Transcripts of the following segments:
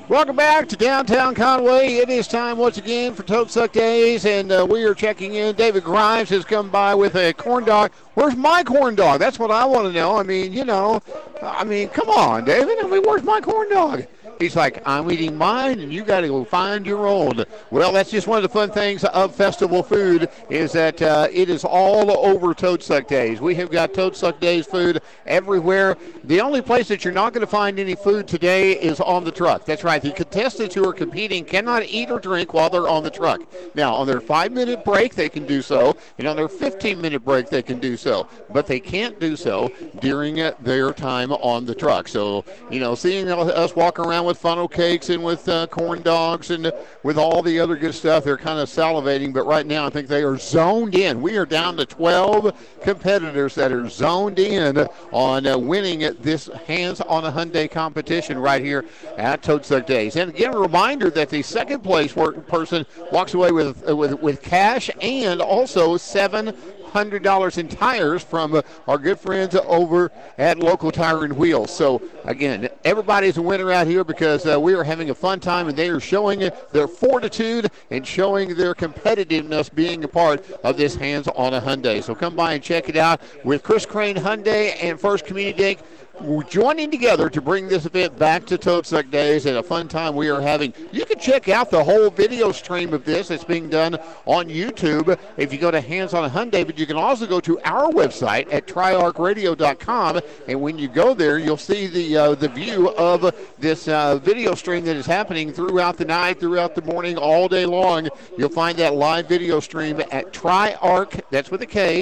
Welcome back to downtown Conway. It is time once again for Toad Suck Days, and we are checking in. David Grimes has come by with a corn dog. Where's my corn dog? That's what I want to know. Come on, David. Where's my corn dog? He's like, I'm eating mine, and you got to go find your own. Well, that's just one of the fun things of Festival Food is that it is all over Toad Suck Days. We have got Toad Suck Days food everywhere. The only place that you're not going to find any food today is on the truck. That's right. The contestants who are competing cannot eat or drink while they're on the truck. Now, on their 5-minute break, they can do so, and on their 15-minute break, they can do so. But they can't do so during their time on the truck. So, seeing us walk around with funnel cakes and with corn dogs and with all the other good stuff, they're kind of salivating. But right now, I think they are zoned in. We are down to 12 competitors that are zoned in on winning this Hands on a Hyundai competition right here at Toad Suck Days. And again, a reminder that the second place person walks away with cash and also $700 in tires from our good friends over at Local Tire and Wheels. So again, everybody's a winner out here because we are having a fun time, and they are showing their fortitude and showing their competitiveness being a part of this Hands on a Hyundai. So come by and check it out with Chris Crane Hyundai and First Community Bank joining together to bring this event back to Toad Suck Days, and a fun time we are having. You can check out the whole video stream of this. It's being done on YouTube if you go to Hands on a Hyundai, but you can also go to our website at triarchradio.com, and when you go there, you'll see the view of this video stream that is happening throughout the night, throughout the morning, all day long. You'll find that live video stream at Triarch, that's with a K,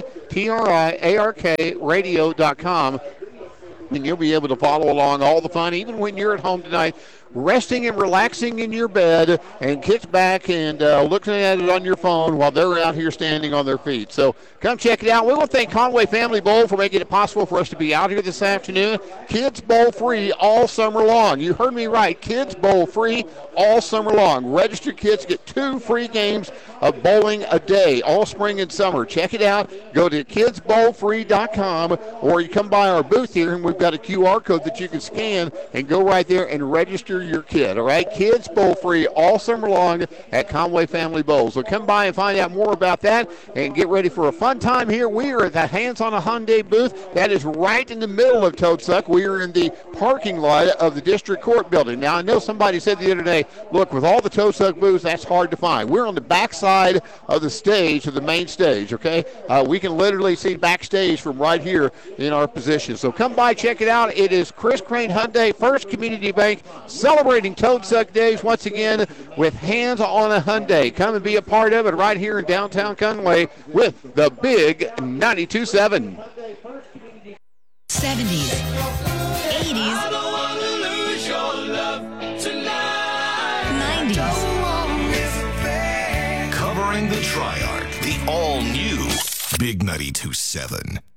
TRIARK radio.com. And you'll be able to follow along all the fun, even when you're at home tonight, resting and relaxing in your bed and kick back and looking at it on your phone while they're out here standing on their feet. So come check it out. We want to thank Conway Family Bowl for making it possible for us to be out here this afternoon. Kids Bowl free all summer long. You heard me right. Kids Bowl free all summer long. Registered kids get 2 free games of bowling a day all spring and summer. Check it out. Go to kidsbowlfree.com, or you come by our booth here, and we've got a QR code that you can scan and go right there and register your kid. All right, Kids Bowl free all summer long at Conway Family Bowl. So come by and find out more about that and get ready for a fun time here. We are at the Hands on a Hyundai booth. That is right in the middle of Toad Suck. We are in the parking lot of the District Court building. Now, I know somebody said the other day, look, with all the Toad Suck booths, that's hard to find. We're on the back side of the stage, of the main stage, okay? We can literally see backstage from right here in our position. So come by, check it out. It is Chris Crane Hyundai, First Community Bank, celebrating Toad Suck Days once again with Hands on a Hyundai. Come and be a part of it right here in downtown Conway with the big 92.7. 70s, 80s, 90s. Covering the Triarch, the all-new Big 92.7.